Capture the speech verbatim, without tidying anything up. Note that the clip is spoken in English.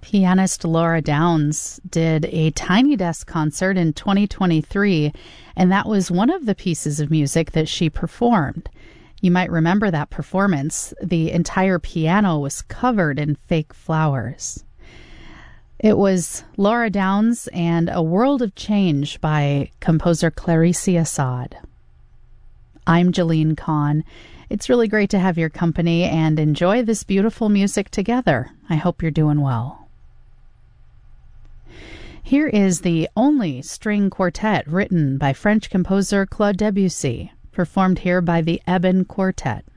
Pianist Laura Downs did a Tiny Desk concert in twenty twenty-three, and that was one of the pieces of music that she performed. You might remember that performance. The entire piano was covered in fake flowers. It was Laura Downs and A World of Change by composer Clarice Assad. I'm Jalene Kahn. It's really great to have your company and enjoy this beautiful music together. I hope you're doing well. Here is the only string quartet written by French composer Claude Debussy, performed here by the Eben Quartet.